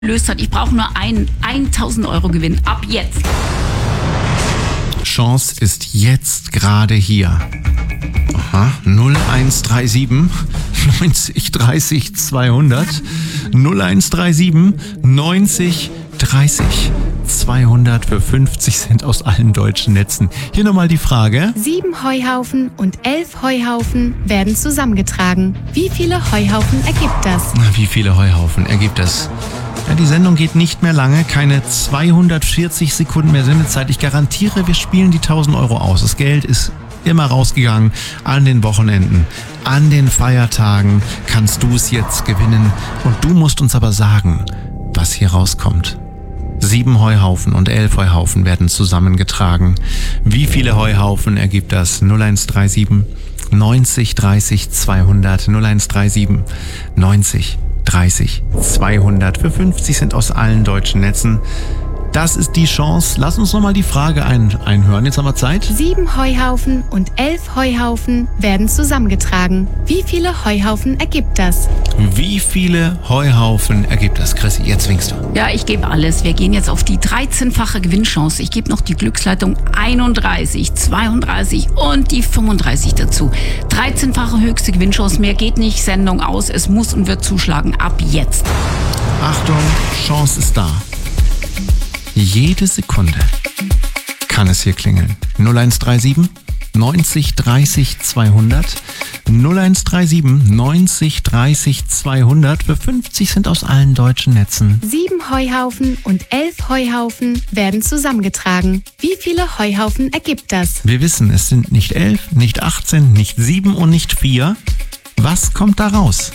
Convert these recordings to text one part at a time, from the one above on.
gelöst hat. Ich brauche nur einen 1.000 Euro Gewinn. Ab jetzt. Chance ist jetzt gerade hier. Aha, 0137 90 30 200. 0137 90 30 200 für 50 Cent aus allen deutschen Netzen. Hier nochmal die Frage. 7 Heuhaufen und 11 Heuhaufen werden zusammengetragen. Wie viele Heuhaufen ergibt das? Wie viele Heuhaufen ergibt das? Ja, die Sendung geht nicht mehr lange, keine 240 Sekunden mehr Sendezeit. Ich garantiere, wir spielen die 1.000 Euro aus. Das Geld ist immer rausgegangen an den Wochenenden, an den Feiertagen kannst du es jetzt gewinnen. Und du musst uns aber sagen, was hier rauskommt. 7 Heuhaufen und 11 Heuhaufen werden zusammengetragen. Wie viele Heuhaufen ergibt das? 0137 90 30 200. 0137 90 30 200 für 50 Cent aus allen deutschen Netzen. Das ist die Chance. Lass uns nochmal die Frage einhören. Jetzt haben wir Zeit. 7 Heuhaufen und 11 Heuhaufen werden zusammengetragen. Wie viele Heuhaufen ergibt das? Wie viele Heuhaufen ergibt das? Chrissy, jetzt winkst du. Ja, ich gebe alles. Wir gehen jetzt auf die 13-fache Gewinnchance. Ich gebe noch die Glücksleitung 31, 32 und die 35 dazu. 13-fache höchste Gewinnchance. Mehr geht nicht. Sendung aus. Es muss und wird zuschlagen. Ab jetzt. Achtung, Chance ist da. Jede Sekunde kann es hier klingeln. 0137 90 30 200. 0137 90 30 200 für 50 Cent aus allen deutschen Netzen. 7 Heuhaufen und 11 Heuhaufen werden zusammengetragen. Wie viele Heuhaufen ergibt das? Wir wissen, es sind nicht 11, nicht 18, nicht 7 und nicht 4. Was kommt da raus?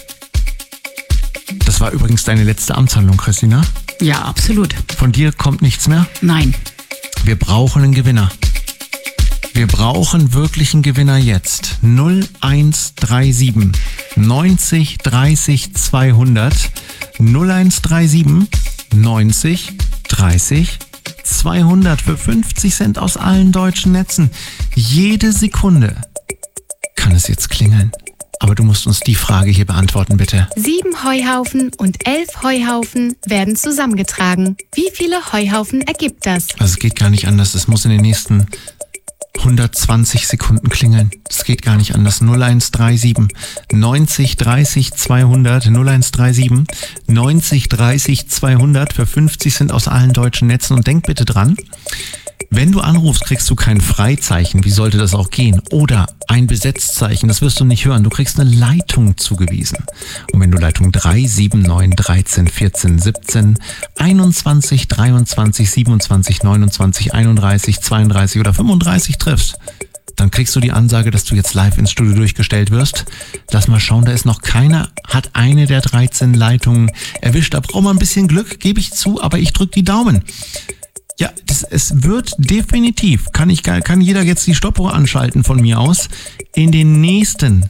Das war übrigens deine letzte Amtshandlung, Christina. Ja, absolut. Von dir kommt nichts mehr? Nein. Wir brauchen einen Gewinner. Wir brauchen wirklich einen Gewinner jetzt. 0137 90 30 200. 0137 90 30 200 für 50 Cent aus allen deutschen Netzen. Jede Sekunde kann es jetzt klingeln. Aber du musst uns die Frage hier beantworten, bitte. 7 Heuhaufen und 11 Heuhaufen werden zusammengetragen. Wie viele Heuhaufen ergibt das? Also es geht gar nicht anders. Es muss in den nächsten 120 Sekunden klingeln. Es geht gar nicht anders. 0137 90 30 200. 0137 90 30 200 für 50 Cent aus allen deutschen Netzen. Und denk bitte dran, wenn du anrufst, kriegst du kein Freizeichen. Wie sollte das auch gehen? Oder ein Besetzzeichen. Das wirst du nicht hören. Du kriegst eine Leitung zugewiesen. Und wenn du Leitung 3, 7, 9, 13, 14, 17, 21, 23, 27, 29, 31, 32 oder 35 triffst, dann kriegst du die Ansage, dass du jetzt live ins Studio durchgestellt wirst. Lass mal schauen, da ist noch keiner, hat eine der 13 Leitungen erwischt. Da braucht man ein bisschen Glück, gebe ich zu, aber ich drücke die Daumen. Ja, es wird definitiv, kann jeder jetzt die Stoppuhr anschalten von mir aus, in den nächsten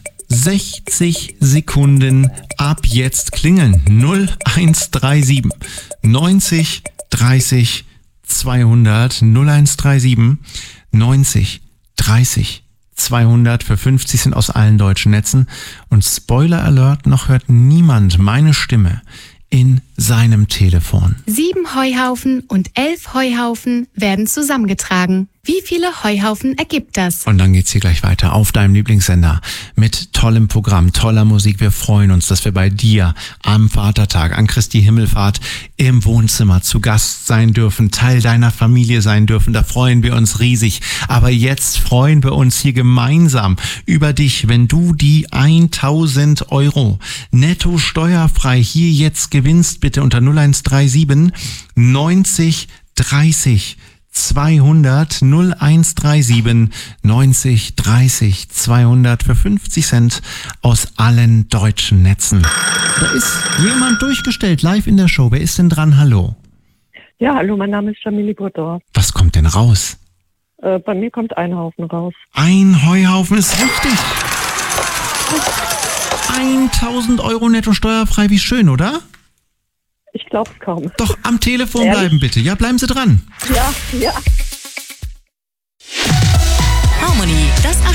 60 Sekunden ab jetzt klingeln. 0137 90 30 200. 0137 90 30 200 für 50 Cent aus allen deutschen Netzen. Und Spoiler Alert, noch hört niemand meine Stimme in seinem Telefon. 7 Heuhaufen und 11 Heuhaufen werden zusammengetragen. Wie viele Heuhaufen ergibt das? Und dann geht's hier gleich weiter auf deinem Lieblingssender mit tollem Programm, toller Musik. Wir freuen uns, dass wir bei dir am Vatertag, an Christi Himmelfahrt im Wohnzimmer zu Gast sein dürfen, Teil deiner Familie sein dürfen. Da freuen wir uns riesig. Aber jetzt freuen wir uns hier gemeinsam über dich, wenn du die 1.000 Euro netto steuerfrei hier jetzt gewinnst. Bitte unter 0137 90 30 200. 0137 90 30 200 für 50 Cent aus allen deutschen Netzen. Da ist jemand durchgestellt, live in der Show. Wer ist denn dran? Hallo. Ja, hallo, mein Name ist Jamili Brodor. Was kommt denn raus? Bei mir kommt ein Haufen raus. Ein Heuhaufen ist richtig. 1.000 Euro netto steuerfrei, wie schön, oder? Ich glaub's kaum. Doch am Telefon Ehrlich? bleiben bitte. Ja, bleiben Sie dran. Ja. Harmony, das